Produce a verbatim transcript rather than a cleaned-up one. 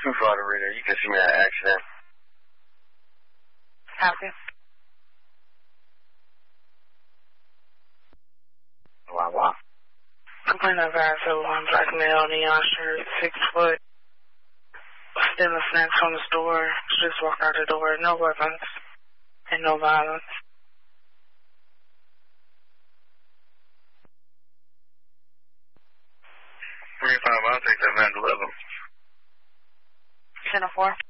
two Florida Radio. You can see me at accident. Copy. Wow, wow. Complaint of Arizona, one black male, neon shirt, six foot, stealing snacks from the store, just walked out the door, no weapons, and no violence. three five, I'll take that van to eleven. ten oh four.